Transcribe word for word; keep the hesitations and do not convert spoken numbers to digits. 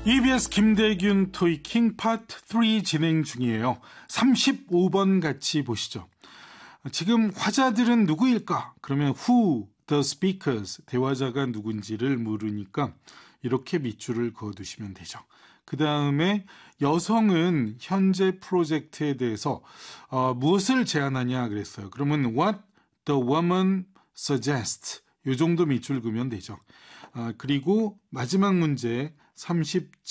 이비에스 김대균 토이킹 파트 삼 진행 중이에요. 삼십오 번 같이 보시죠. 지금 화자들은 누구일까? 그러면 who, the speakers, 대화자가 누군지를 물으니까 이렇게 밑줄을 그어두시면 되죠. 그 다음에 여성은 현재 프로젝트에 대해서 어, 무엇을 제안하냐 그랬어요. 그러면 what the woman suggests, 이 정도 밑줄 그으면 되죠. 아, 그리고 마지막 문제 삼십칠